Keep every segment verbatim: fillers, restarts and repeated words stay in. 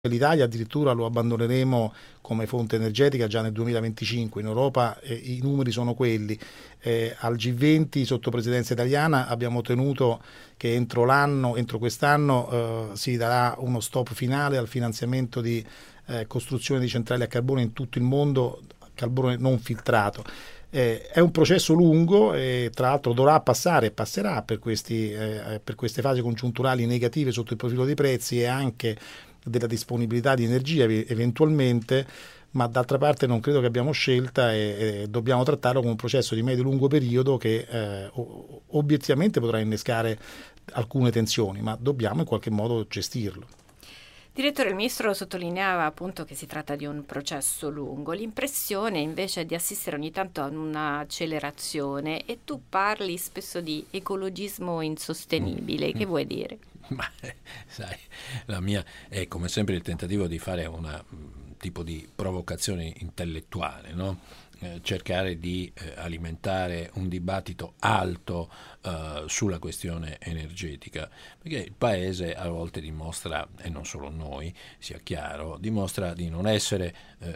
L'Italia addirittura lo abbandoneremo come fonte energetica già nel duemilaventicinque. In Europa eh, i numeri sono quelli. Eh, al G venti sotto presidenza italiana abbiamo ottenuto che entro l'anno, entro quest'anno eh, si darà uno stop finale al finanziamento di eh, costruzione di centrali a carbone in tutto il mondo, carbone non filtrato. Eh, è un processo lungo e tra l'altro dovrà passare e passerà per, questi, eh, per queste fasi congiunturali negative sotto il profilo dei prezzi e anche della disponibilità di energia eventualmente, ma d'altra parte non credo che abbiamo scelta e, e dobbiamo trattarlo come un processo di medio-lungo periodo che eh, obiettivamente potrà innescare alcune tensioni, ma dobbiamo in qualche modo gestirlo. Direttore, il Ministro sottolineava appunto che si tratta di un processo lungo. L'impressione invece è di assistere ogni tanto a un'accelerazione e tu parli spesso di ecologismo insostenibile. Mm. Che vuoi dire? Ma sai, la mia è come sempre il tentativo di fare un tipo di provocazione intellettuale, no? Eh, cercare di eh, alimentare un dibattito alto eh, sulla questione energetica, perché il Paese a volte dimostra, e non solo noi, sia chiaro, dimostra di non essere eh,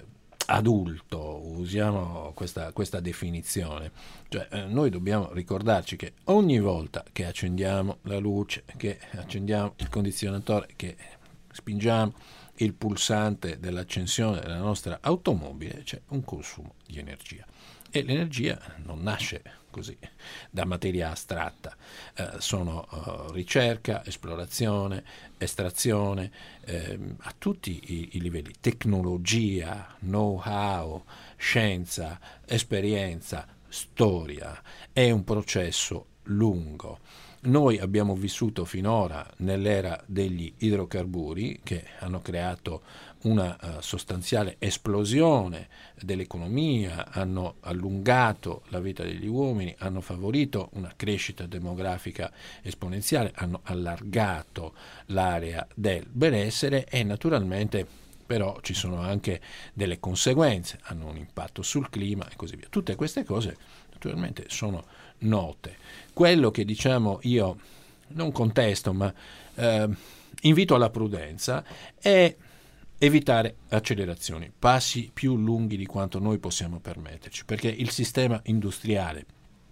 adulto, usiamo questa, questa definizione, cioè eh, noi dobbiamo ricordarci che ogni volta che accendiamo la luce, che accendiamo il condizionatore, che spingiamo il pulsante dell'accensione della nostra automobile, c'è un consumo di energia e l'energia non nasce così da materia astratta, eh, sono uh, ricerca, esplorazione, estrazione, eh, a tutti i, i livelli, tecnologia, know-how, scienza, esperienza, storia, è un processo lungo. Noi abbiamo vissuto finora nell'era degli idrocarburi che hanno creato una uh, sostanziale esplosione dell'economia, hanno allungato la vita degli uomini, hanno favorito una crescita demografica esponenziale, hanno allargato l'area del benessere e naturalmente però ci sono anche delle conseguenze, hanno un impatto sul clima e così via. Tutte queste cose naturalmente sono note. Quello che diciamo io non contesto ma eh, invito alla prudenza è evitare accelerazioni, passi più lunghi di quanto noi possiamo permetterci, perché il sistema industriale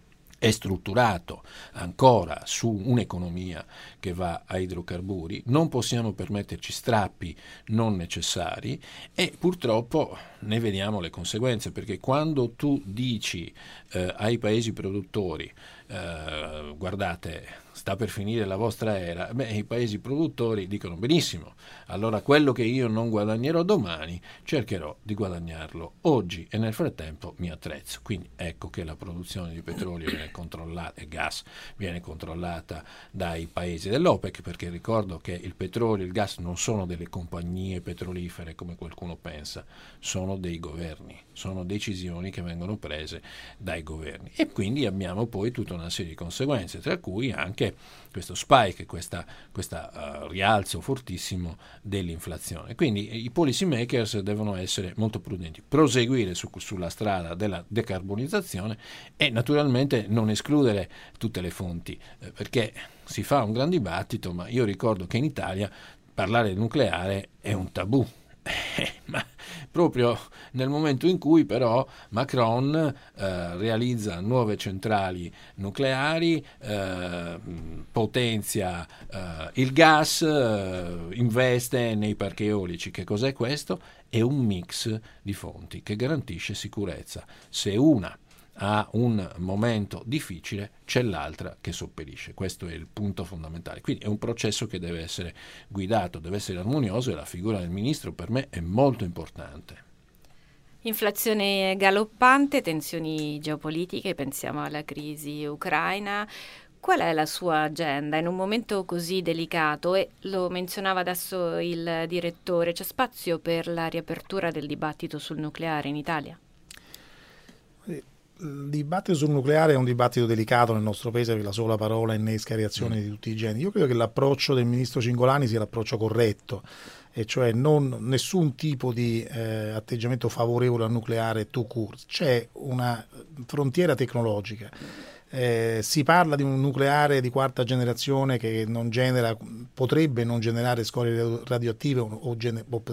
è strutturato ancora su un'economia che va a idrocarburi, non possiamo permetterci strappi non necessari e purtroppo ne vediamo le conseguenze, perché quando tu dici eh, ai paesi produttori eh, guardate, sta per finire la vostra era, beh, i paesi produttori dicono benissimo, allora quello che io non guadagnerò domani cercherò di guadagnarlo oggi e nel frattempo mi attrezzo. Quindi ecco che la produzione di petrolio viene controllata e gas viene controllata dai paesi dell'OPEC, perché ricordo che il petrolio e il gas non sono delle compagnie petrolifere come qualcuno pensa, sono dei governi, sono decisioni che vengono prese dai governi e quindi abbiamo poi tutta una serie di conseguenze, tra cui anche questo spike, questa, questa uh, rialzo fortissimo dell'inflazione. Quindi i policy makers devono essere molto prudenti, proseguire su, sulla strada della decarbonizzazione e naturalmente non escludere tutte le fonti, eh, perché si fa un gran dibattito, ma io ricordo che in Italia parlare del nucleare è un tabù. Eh, ma proprio nel momento in cui però Macron eh, realizza nuove centrali nucleari, eh, potenzia eh, il gas, eh, investe nei parchi eolici. Che cos'è questo? È un mix di fonti che garantisce sicurezza. Se una ha un momento difficile, c'è l'altra che sopperisce. Questo è il punto fondamentale. Quindi è un processo che deve essere guidato, deve essere armonioso e la figura del ministro per me è molto importante. Inflazione galoppante, tensioni geopolitiche, pensiamo alla crisi ucraina. Qual è la sua agenda in un momento così delicato? E lo menzionava adesso il direttore, c'è spazio per la riapertura del dibattito sul nucleare in Italia? Il dibattito sul nucleare è un dibattito delicato nel nostro paese perché la sola parola innesca reazioni mm. di tutti i generi. Io credo che l'approccio del ministro Cingolani sia l'approccio corretto, e cioè non, nessun tipo di eh, atteggiamento favorevole al nucleare tout court. C'è una frontiera tecnologica Eh, si parla di un nucleare di quarta generazione che non genera, potrebbe non generare scorie radioattive o, o, gene, o